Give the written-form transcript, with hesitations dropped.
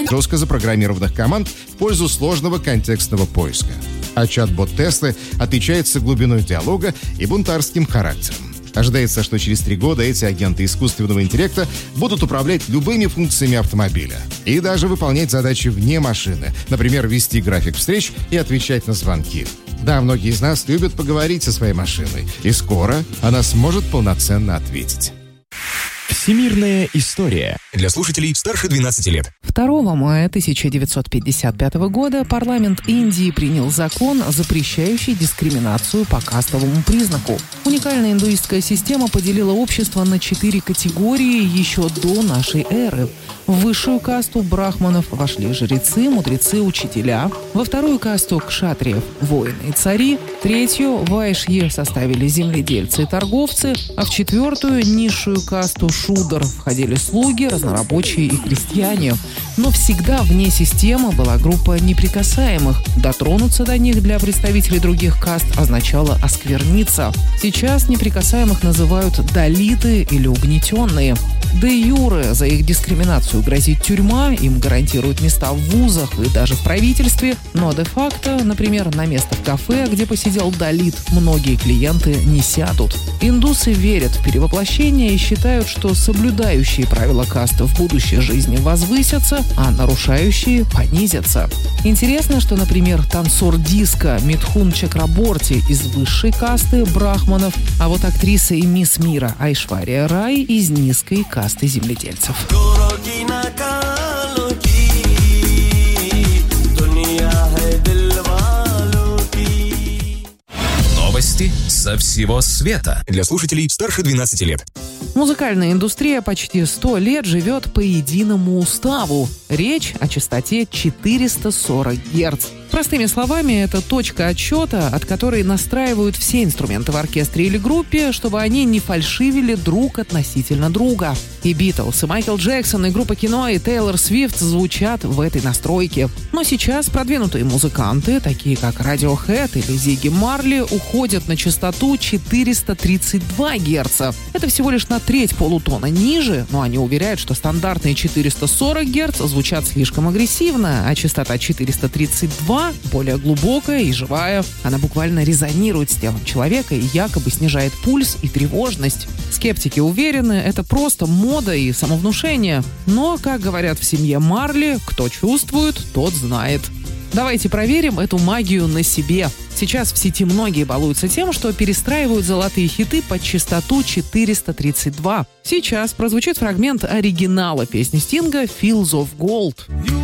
жестко запрограммированных команд в пользу сложного контекстного поиска. А чат-бот Теслы отличается глубиной диалога и бунтарским характером. Ожидается, что через 3 года эти агенты искусственного интеллекта будут управлять любыми функциями автомобиля и даже выполнять задачи вне машины, например, вести график встреч и отвечать на звонки. Да, многие из нас любят поговорить со своей машиной, и скоро она сможет полноценно ответить. Всемирная история для слушателей старше 12 лет. 2 мая 1955 года парламент Индии принял закон, запрещающий дискриминацию по кастовому признаку. Уникальная индуистская система поделила общество на 4 категории еще до нашей эры. В высшую касту брахманов вошли жрецы, мудрецы, учителя. Во вторую касту кшатриев – воины и цари. Третью – вайшьи составили земледельцы и торговцы. А в четвертую, низшую касту шудр, входили слуги, разнорабочие и крестьяне. Но всегда вне системы была группа неприкасаемых. Дотронуться до них для представителей других каст означало оскверниться. Сейчас неприкасаемых называют далиты или угнетенные. Де юре за их дискриминацию грозит тюрьма, им гарантируют места в вузах и даже в правительстве. Но де-факто, например, на место в кафе, где посидел далит, многие клиенты не сядут. Индусы верят в перевоплощение и считают, что соблюдающие правила касты в будущей жизни возвысятся, а нарушающие понизятся. Интересно, что, например, танцор диско Митхун Чакраборти из высшей касты брахманов, а вот актриса и мисс мира Айшвария Рай из низкой касты земледельцев. Новости со всего света для слушателей старше 12 лет. Музыкальная индустрия почти 100 лет живет по единому уставу. Речь о частоте 440 Гц. Простыми словами, это точка отсчета, от которой настраивают все инструменты в оркестре или группе, чтобы они не фальшивили друг относительно друга. И Битлз, и Майкл Джексон, и группа Кино, и Тейлор Свифт звучат в этой настройке. Но сейчас продвинутые музыканты, такие как Radiohead или Зигги Марли, уходят на частоту 432 Гц. Это всего лишь на треть полутона ниже, но они уверяют, что стандартные 440 Гц звучат слишком агрессивно, а частота 432 более глубокая и живая. Она буквально резонирует с телом человека и якобы снижает пульс и тревожность. Скептики уверены, это просто мода и самовнушение. Но, как говорят в семье Марли, кто чувствует, тот знает. Давайте проверим эту магию на себе. Сейчас в сети многие балуются тем, что перестраивают золотые хиты под частоту 432. Сейчас прозвучит фрагмент оригинала песни Стинга «Fields of Gold».